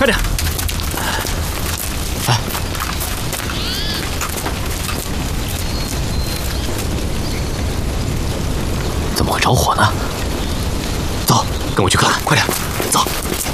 快点！哎，怎么会着火呢？走，跟我去看，快点，走。